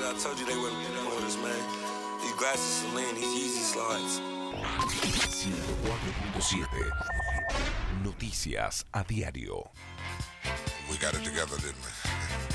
I told you they wouldn't be done with us, man. These glasses Celine, these Yeezy slides. 104.7 Noticias a diario. We got it together, didn't we?